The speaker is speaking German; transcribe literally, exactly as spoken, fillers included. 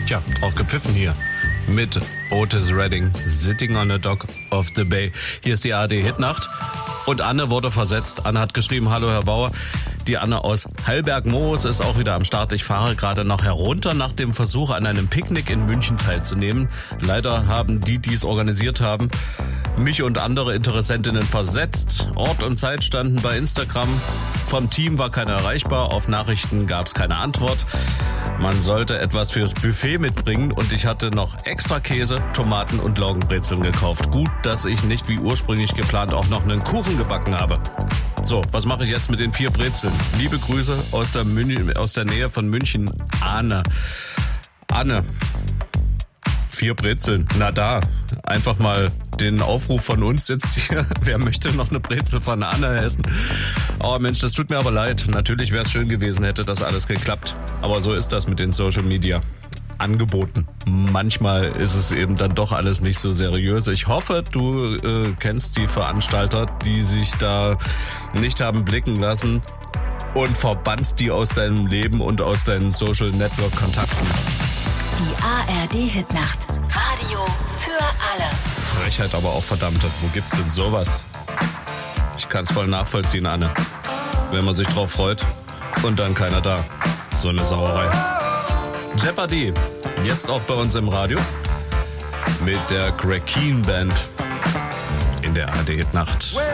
Tja, drauf gepfiffen hier mit Otis Redding, Sitting on a Dock of the Bay. Hier ist die A R D-Hitnacht und Anne wurde versetzt. Anne hat geschrieben, hallo Herr Bauer. Die Anne aus Hallberg-Moos ist auch wieder am Start. Ich fahre gerade noch herunter nach dem Versuch, an einem Picknick in München teilzunehmen. Leider haben die, die es organisiert haben, mich und andere Interessentinnen versetzt. Ort und Zeit standen bei Instagram. Vom Team war keiner erreichbar. Auf Nachrichten gab es keine Antwort. Man sollte etwas fürs Buffet mitbringen und ich hatte noch extra Käse, Tomaten und Laugenbrezeln gekauft. Gut, dass ich nicht wie ursprünglich geplant auch noch einen Kuchen gebacken habe. So, was mache ich jetzt mit den vier Brezeln? Liebe Grüße aus der, Mün- aus der Nähe von München, Anne. Anne, vier Brezeln, na da, einfach mal den Aufruf von uns jetzt hier. Wer möchte noch eine Brezel von Anne essen? Oh Mensch, das tut mir aber leid. Natürlich wäre es schön gewesen, hätte das alles geklappt. Aber so ist das mit den Social Media Angeboten. Manchmal ist es eben dann doch alles nicht so seriös. Ich hoffe, du äh, kennst die Veranstalter, die sich da nicht haben blicken lassen und verbannst die aus deinem Leben und aus deinen Social Network Kontakten. Die A R D-Hitnacht. Radio für alle. Frechheit aber auch verdammte. Wo gibt's denn sowas? Ich kann's voll nachvollziehen, Anne. Wenn man sich drauf freut und dann keiner da. So eine Sauerei. Jeopardy. Jetzt auch bei uns im Radio. Mit der Greg Keen Band. In der A R D-Hitnacht.